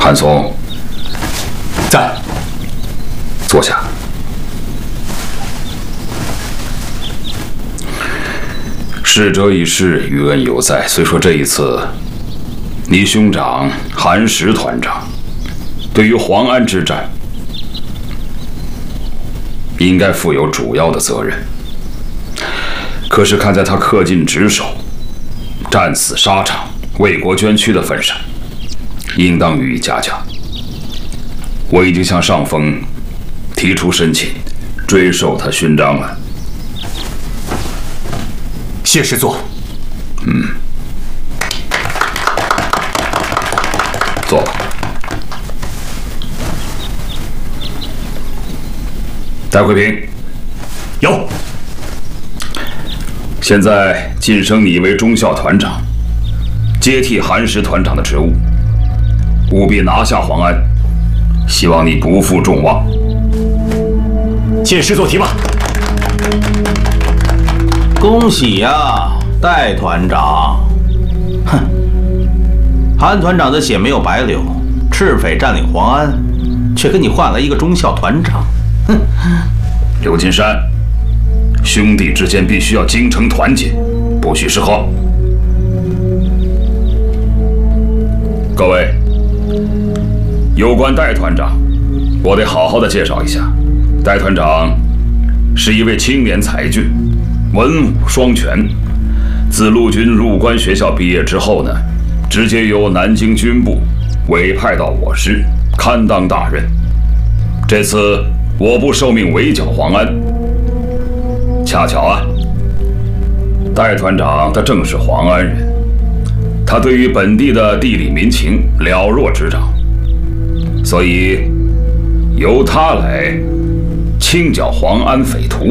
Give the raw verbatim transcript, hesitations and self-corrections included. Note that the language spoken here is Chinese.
韩松， 在。 坐下。逝者已逝，余恩犹在。虽说这一次，你兄长韩石团长对于黄安之战，应该负有主要的责任。可是看在他恪尽职守、战死沙场、为国捐躯的份上，应当予以嘉奖。我已经向上峰提出申请，追授他勋章了。 谢师座。 嗯，坐吧。戴慧平， 有。 现在晋升你为中校团长，接替韩石团长的职务，务必拿下黄安。希望你不负众望。 谢师座提拔。 恭喜呀，戴团长！哼，韩团长的血没有白流，赤匪占领黄安，却给你换来一个中校团长。哼， 刘金山，兄弟之间必须要精诚团结，不许失和。各位，有关戴团长，我得好好的介绍一下。戴团长是一位青年才俊，文武双全。自陆军入关学校毕业之后呢，直接由南京军部委派到我师，堪当大任。这次我部受命围剿黄安，恰巧啊，戴团长他正是黄安人，他对于本地的地理民情了若指掌，所以由他来清剿黄安匪徒。